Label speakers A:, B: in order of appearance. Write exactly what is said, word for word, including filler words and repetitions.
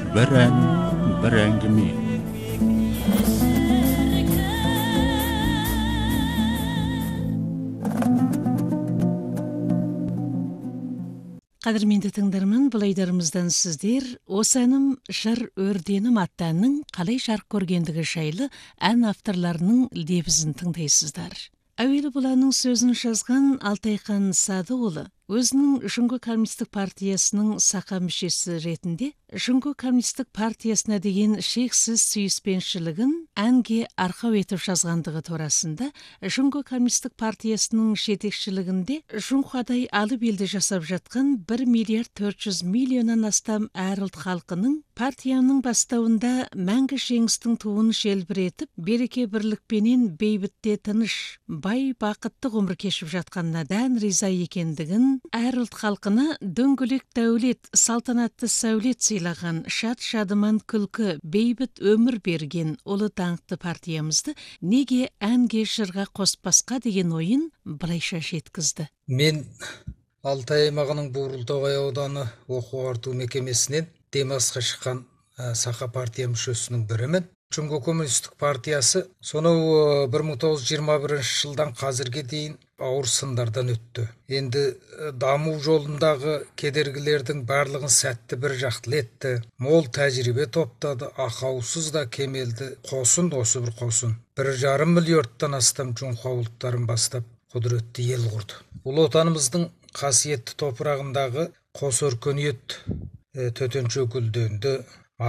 A: бір ән, бір әңгіме.
B: Қадірменді тыңдарман, бұл айдарымыздан сіздер осы әнім жыр өрденім атты әннің қалай жарық көргендігі жайлы ән авторларының лебізін тыңдайсыздар. Әуелі бұл әннің сөзін жазған Алтайхан Садыұлы өзінің Жүңгі коммунистік партиясының сақа мүшесі ретінде Жүңгі коммунистік партиясына деген шексіз сүйіспеншілігін әнге арқау етіп жазғандығы турасында Жүңгі коммунистік партиясының жетекшілігінде Жүңғадай алып елді жасап жатқан бір миллиард төрт жүз миллионнан астам әр ұлт халқының партияның бастауында мәңгі жеңістің туын желбіретіп, береке бірлікпенен бейбітте тыныш, бай бақытты ғұмыр кешіп жатқанына дән риза екендігін, әр ұлт халқына дөңгелек дәулет, салтанатты сәулет сыйлаған, шат-шадыман күлкі, бейбіт өмір берген ұлы даңқты партиямызды неге әнге жырға қоспасқа деген ойын былайша жеткізді.
C: Мен Алтай аймағының Бурылтоғай ауданы оқу ағарту мекемесінен демалысқа шыққан сақа партия мүшесінің бірімін. Жүңгі коммунистік партиясы сонау бір мың тоғыз жүз жиырма бірінші жылдан қазірге дейін ауыр сындардан өтті. Енді даму жолындағы кедергілердің барлығын сәтті бір жақтылы етті. Мол тәжірибе топтады, ақаусыз да кемелді қосын, осы бір қосын. Бір жарым миллиардтан астам жүңға ұлттарын бастап құдіретті ел құрды. Бұл отанымыздың қасиетті топырағындағы қос өркениет төтенше гүлденді,